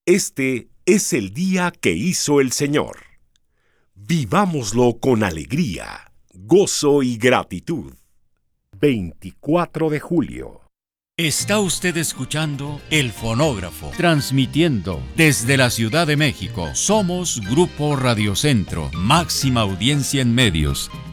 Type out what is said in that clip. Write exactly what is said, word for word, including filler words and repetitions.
Este es el día que hizo el Señor. Vivámoslo con alegría, gozo y gratitud. veinticuatro de julio. Está usted escuchando El Fonógrafo, transmitiendo desde la Ciudad de México. Somos Grupo Radio Centro, máxima audiencia en medios.